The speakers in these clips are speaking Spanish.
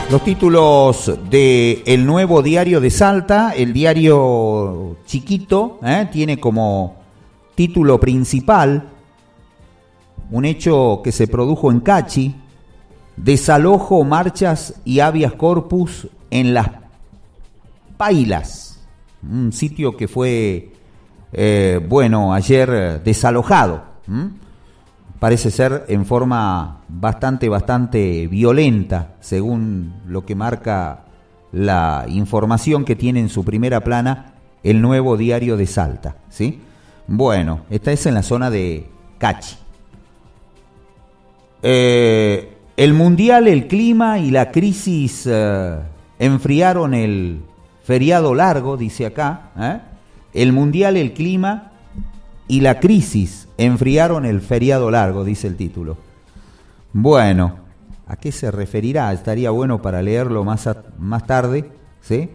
Los títulos de El Nuevo Diario de Salta, el diario chiquito, tiene como título principal un hecho que se produjo en Cachi: desalojo, marchas y habeas corpus en Las Pailas, un sitio que fue, ayer desalojado. Parece ser en forma bastante violenta, según lo que marca la información que tiene en su primera plana El Nuevo Diario de Salta, ¿sí? Bueno, esta es en la zona de Cachi. El mundial, el clima y la crisis enfriaron el feriado largo, dice acá. El mundial, el clima y la crisis enfriaron el feriado largo, dice el título. Bueno, ¿a qué se referirá? Estaría bueno para leerlo más tarde, ¿sí?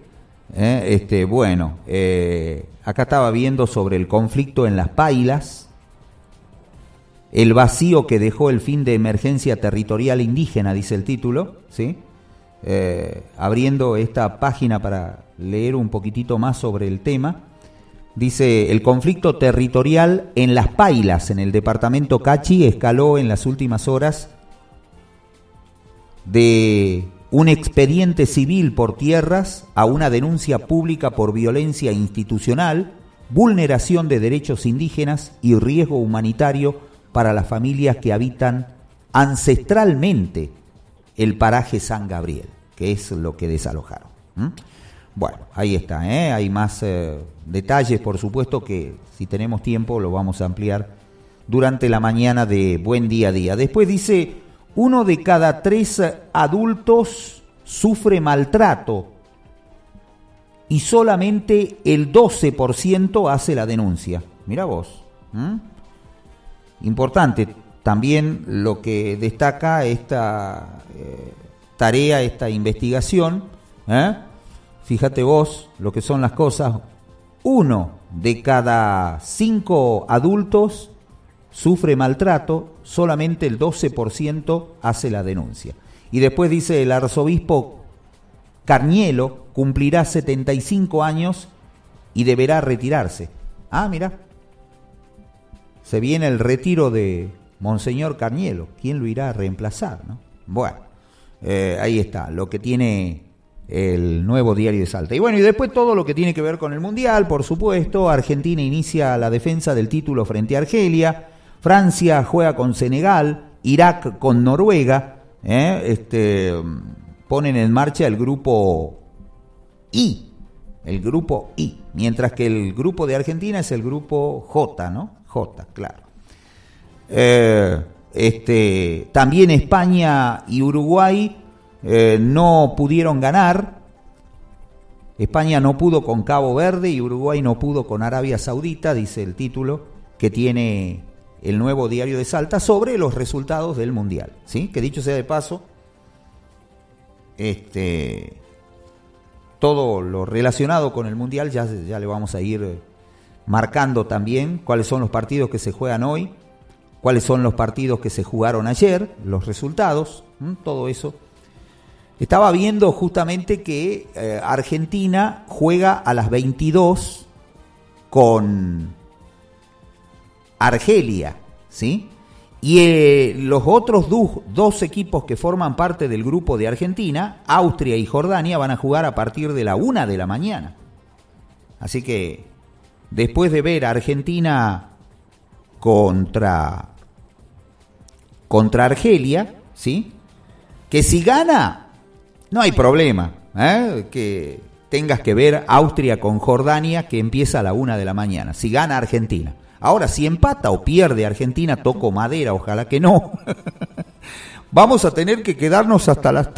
Acá estaba viendo sobre el conflicto en Las Pailas, el vacío que dejó el fin de emergencia territorial indígena, dice el título, ¿sí? Abriendo esta página para leer un poquitito más sobre el tema. Dice: el conflicto territorial en Las Pailas, en el departamento Cachi, escaló en las últimas horas de un expediente civil por tierras a una denuncia pública por violencia institucional, vulneración de derechos indígenas y riesgo humanitario para las familias que habitan ancestralmente el paraje San Gabriel, que es lo que desalojaron. Bueno, ahí está, hay más detalles, por supuesto, que si tenemos tiempo lo vamos a ampliar durante la mañana de Buen Día a Día. Después dice: 1 de cada 3 adultos sufre maltrato y solamente el 12% hace la denuncia. Mirá vos. Importante también lo que destaca esta tarea, esta investigación. Fíjate vos lo que son las cosas. 1 de cada 5 adultos sufre maltrato, solamente el 12% hace la denuncia. Y después dice: el arzobispo Carnielo cumplirá 75 años y deberá retirarse. Mirá, se viene el retiro de Monseñor Carnielo. ¿Quién lo irá a reemplazar, no? Bueno, ahí está lo que tiene El Nuevo Diario de Salta. Y bueno, y después todo lo que tiene que ver con el Mundial, por supuesto. Argentina inicia la defensa del título frente a Argelia. Francia juega con Senegal. Irak con Noruega. Ponen en marcha el grupo I. El grupo I. Mientras que el grupo de Argentina es el grupo J, ¿no? J, claro. También España y Uruguay no pudieron ganar. España no pudo con Cabo Verde y Uruguay no pudo con Arabia Saudita, dice el título que tiene El Nuevo Diario de Salta sobre los resultados del Mundial, ¿sí? Que dicho sea de paso, todo lo relacionado con el Mundial ya le vamos a ir marcando también cuáles son los partidos que se juegan hoy, cuáles son los partidos que se jugaron ayer, los resultados, todo eso. Estaba viendo justamente que Argentina juega a las 22 con Argelia, ¿sí? Y los otros dos equipos que forman parte del grupo de Argentina, Austria y Jordania, van a jugar a partir de la 1 de la mañana. Así que después de ver a Argentina contra Argelia, ¿sí? Que si gana, no hay problema, que tengas que ver Austria con Jordania, que empieza a la 1 de la mañana, si gana Argentina. Ahora, si empata o pierde Argentina, toco madera, ojalá que no. Vamos a tener que quedarnos hasta las